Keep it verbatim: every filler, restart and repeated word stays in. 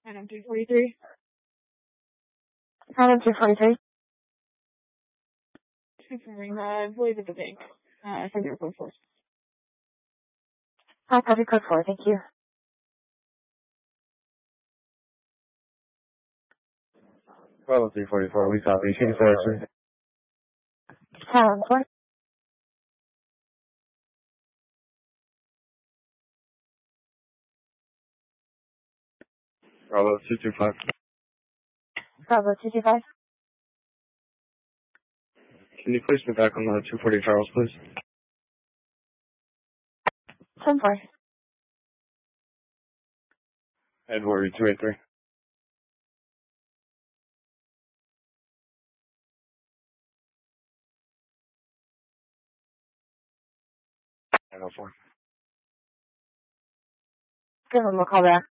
Adam two forty-three. Adam two forty-three. Confirming, uh, I believe it's a bank. Uh, for your code four. Hi, copy code four, thank you. Bravo three forty-four, we copy. Change direction. Town four. Bravo two two five. Bravo two two five. Can you place me back on the two forty Charles, please? ten four. Edward two eighty-three. nine oh four. Give him a call back.